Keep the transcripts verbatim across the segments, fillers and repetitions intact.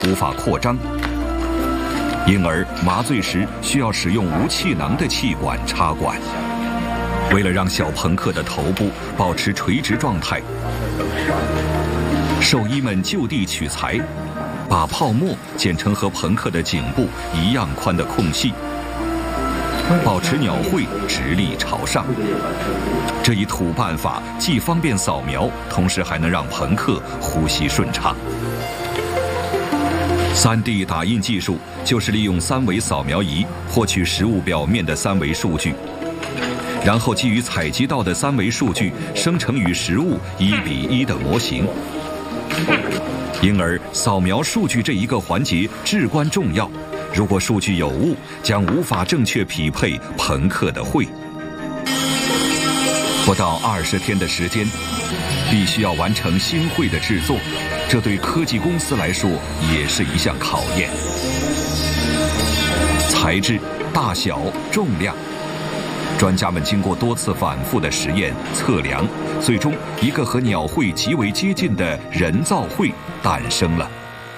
无法扩张，因而麻醉时需要使用无气囊的气管插管。为了让小朋克的头部保持垂直状态，兽医们就地取材，把泡沫剪成和朋克的颈部一样宽的空隙，保持鸟喙直立朝上。这一土办法既方便扫描，同时还能让朋克呼吸顺畅。三 D 打印技术就是利用三维扫描仪获取食物表面的三维数据，然后基于采集到的三维数据生成与食物一比一的模型。因而扫描数据这一个环节至关重要，如果数据有误，将无法正确匹配朋克的喙。不到二十天的时间，必须要完成新喙的制作，这对科技公司来说也是一项考验。材质、大小、重量，专家们经过多次反复的实验测量，最终一个和鸟喙极为接近的人造喙诞生了。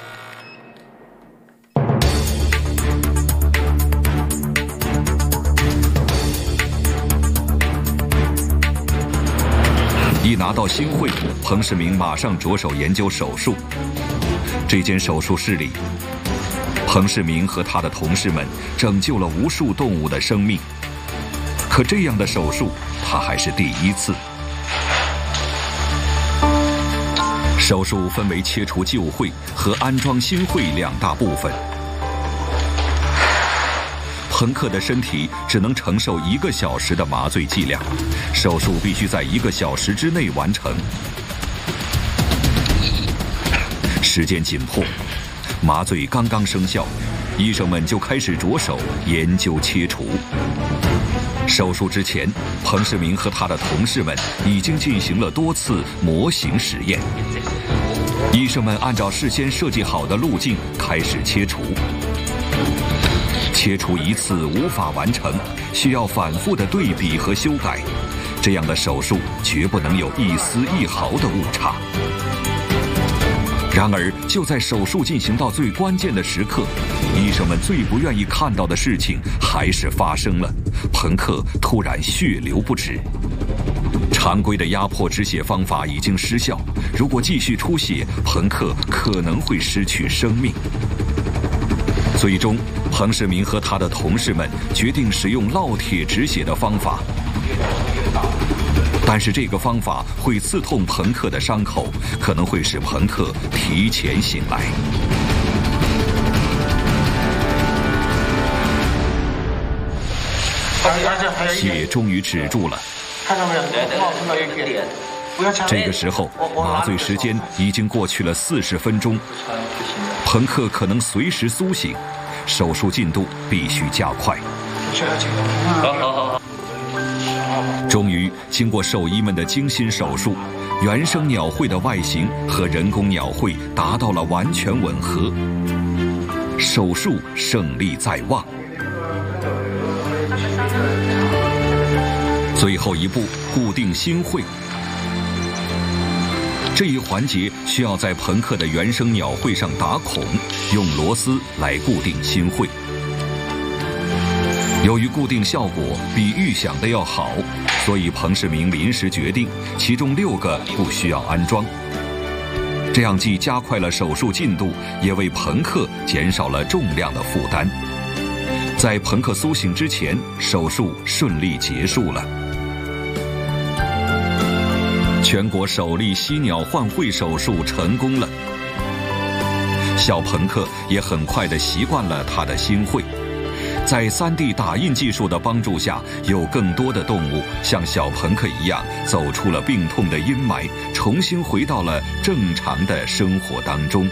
一拿到新喙，彭世明马上着手研究手术。这间手术室里，彭世明和他的同事们拯救了无数动物的生命。可这样的手术，他还是第一次。手术分为切除旧喙和安装新喙两大部分。朋克的身体只能承受一个小时的麻醉剂量，手术必须在一个小时之内完成。时间紧迫，麻醉刚刚生效，医生们就开始着手研究切除。手术之前，彭世明和他的同事们已经进行了多次模型实验。医生们按照事先设计好的路径开始切除。切除一次无法完成，需要反复的对比和修改，这样的手术绝不能有一丝一毫的误差。然而，就在手术进行到最关键的时刻，医生们最不愿意看到的事情还是发生了。朋克突然血流不止，常规的压迫止血方法已经失效，如果继续出血，朋克可能会失去生命。最终，彭世明和他的同事们决定使用烙铁止血的方法，但是这个方法会刺痛朋克的伤口，可能会使朋克提前醒来。血终于止住了。这个时候，麻醉时间已经过去了四十分钟，朋克可能随时苏醒，手术进度必须加快。好好好。终于，经过兽医们的精心手术，原生鸟喙的外形和人工鸟喙达到了完全吻合，手术胜利在望。最后一步，固定新喙。这一环节需要在朋克的原生鸟喙上打孔，用螺丝来固定新喙。由于固定效果比预想的要好，所以彭世明临时决定，其中六个不需要安装。这样既加快了手术进度，也为朋克减少了重量的负担。在朋克苏醒之前，手术顺利结束了。全国首例犀鸟换喙手术成功了，小朋克也很快地习惯了他的新喙。在 三 D 打印技术的帮助下，有更多的动物像小朋克一样走出了病痛的阴霾，重新回到了正常的生活当中。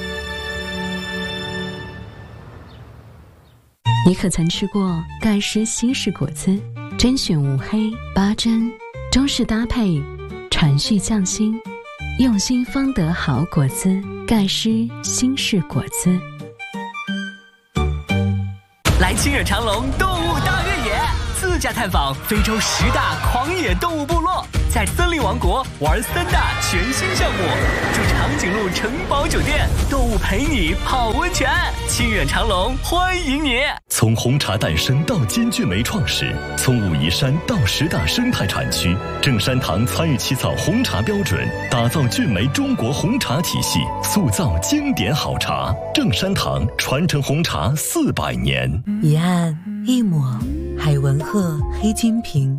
你可曾吃过盖诗西式果子？甄选无黑八珍，中式搭配，传续匠心，用心方得好果子。盖诗新式果子。 来亲热长隆动物大越野，自自驾探访非洲十大狂野动物部落，在森林王国玩三大全新项目，住长颈鹿城堡酒店，动物陪你泡温泉，清远长隆欢迎你。 从红茶诞生到金骏眉创始，从武夷山到十大生态产区，正山堂参与起草红茶标准，打造骏眉中国红茶体系，塑造经典好茶。正山堂传承红茶四百年。 一按一抹，海文鹤黑金瓶，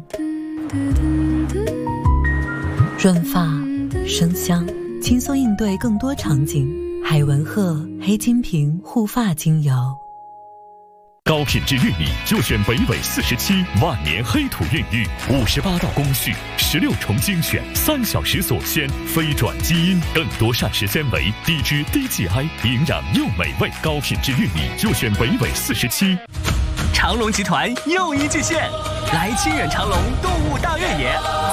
润发生香，轻松应对更多场景。海文鹤黑金瓶护发精油。 高品质玉米就选北纬四十七万年黑土孕育，五十八道工序，十六重精选，三小时锁鲜，非转基因，更多膳食纤维，低脂低 G I， 营养又美味。高品质玉米就选北纬四十七。 长隆集团又一巨献，来清远长隆动物大越野，